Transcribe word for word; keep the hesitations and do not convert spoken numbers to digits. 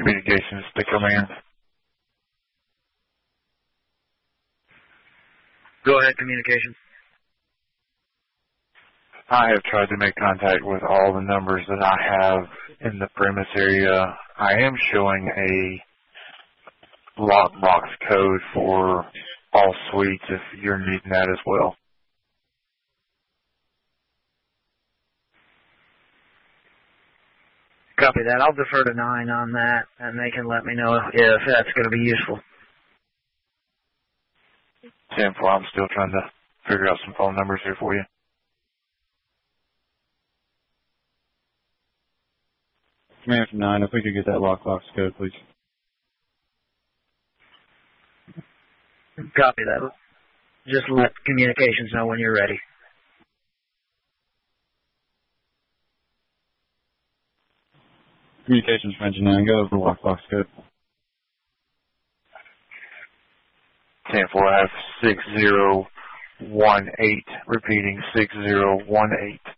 Communications to command. Go ahead, communications. I have tried to make contact with all the numbers that I have in the premise area. I am showing a lockbox code for all suites if you're needing that as well. Copy that. I'll defer to nine on that, and they can let me know if that's going to be useful. ten four, I'm still trying to figure out some phone numbers here for you. Command from nine, if we could get that lockbox code, please. Copy that. Just let communications know when you're ready. Communications from Engine nine, go over the lockbox code. ten four, I have six zero one eight, repeating six zero one eight.